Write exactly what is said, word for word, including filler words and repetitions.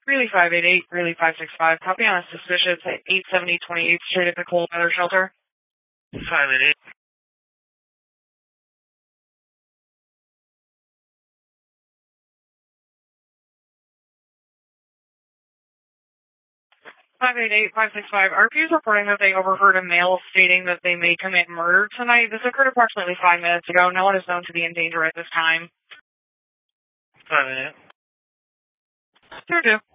Greeley five eight eight, Greeley five six five. Copy on a suspicious at eight seventy twenty-eighth Street at the Cold Weather Shelter. five eight eight. five eight eight, five six five. R P is reporting that they overheard a male stating that they may commit murder tonight. This occurred approximately five minutes ago. No one is known to be in danger at this time. five eight eight. Sure do.